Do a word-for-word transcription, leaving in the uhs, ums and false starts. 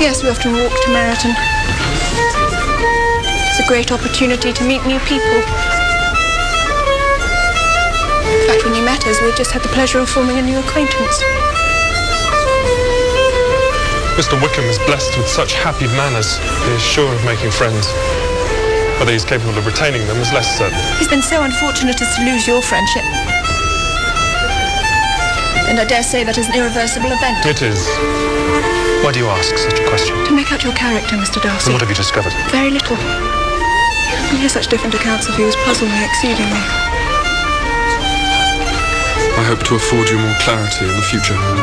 Yes, we often walk to Meryton. It's a great opportunity to meet new people. In fact, when you met us, we just had the pleasure of forming a new acquaintance. Mister Wickham is blessed with such happy manners. He is sure of making friends. Whether he's capable of retaining them is less certain. He's been so unfortunate as to lose your friendship. And I dare say that is an irreversible event. It is. Why do you ask such a question? To make out your character, Mister Darcy. And what have you discovered? Very little. To hear such different accounts of you has puzzled me exceedingly. I hope to afford you more clarity in the future.